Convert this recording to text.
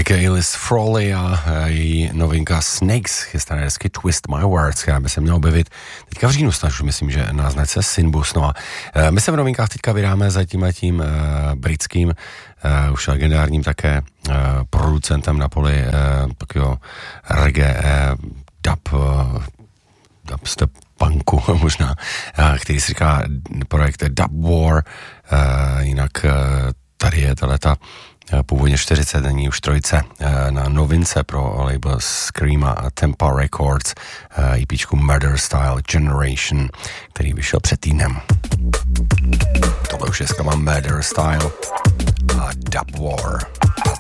Mike Ailis Frawley a její novinka Snakes, chystané desky Twist My Words, která by se měla objevit teďka v říjnu, snad už myslím, že náznačce Sinbus. No a my se v novinkách teďka vydáme za tím britským, už legendárním také producentem na poli takového reggae, dubstep punku možná, který si říká projekt Dub War, jinak tady je ta původně 40, není už trojce, na novince pro label Screama a Tempa Records, EPčku Murder Style Generation, který vyšel před týdnem. Tohle už je skama Murder Style a Dub War.